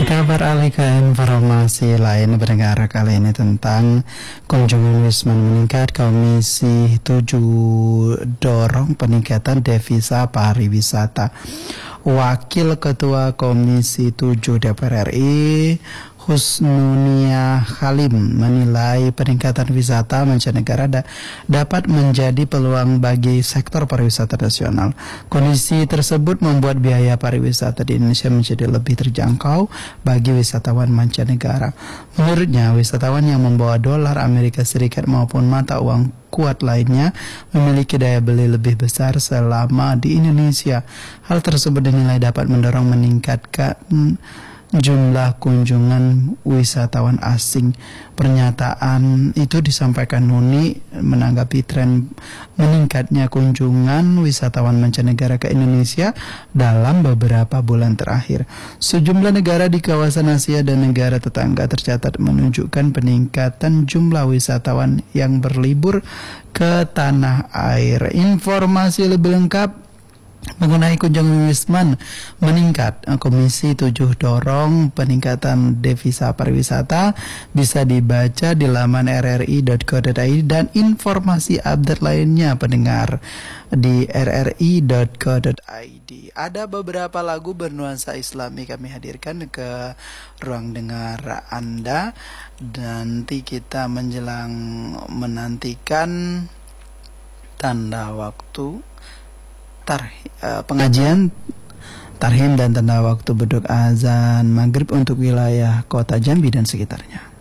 Kita beralih ke informasi lain pendengar kali ini tentang kunjungan Wisman meningkat. Komisi 7 dorong peningkatan devisa pariwisata. Wakil Ketua Komisi 7 DPR RI Husnunia Halim menilai peningkatan wisata mancanegara dapat menjadi peluang bagi sektor pariwisata nasional. Kondisi tersebut membuat biaya pariwisata di Indonesia menjadi lebih terjangkau bagi wisatawan mancanegara. Menurutnya, wisatawan yang membawa dolar Amerika Serikat maupun mata uang kuat lainnya memiliki daya beli lebih besar selama di Indonesia. Hal tersebut dinilai dapat mendorong meningkatkan jumlah kunjungan wisatawan asing. Pernyataan itu disampaikan Nuni menanggapi tren meningkatnya kunjungan wisatawan mancanegara ke Indonesia dalam beberapa bulan terakhir. Sejumlah negara di kawasan Asia dan negara tetangga tercatat menunjukkan peningkatan jumlah wisatawan yang berlibur ke tanah air. Informasi lebih lengkap mengenai kunjungan Wisman meningkat, Komisi 7 dorong peningkatan devisa pariwisata bisa dibaca di laman rri.co.id dan informasi update lainnya pendengar di rri.co.id. Ada beberapa lagu bernuansa Islami kami hadirkan ke ruang dengar Anda. Nanti kita menantikan tanda waktu pengajian tarhim dan tanda waktu beduk azan maghrib untuk wilayah kota Jambi dan sekitarnya.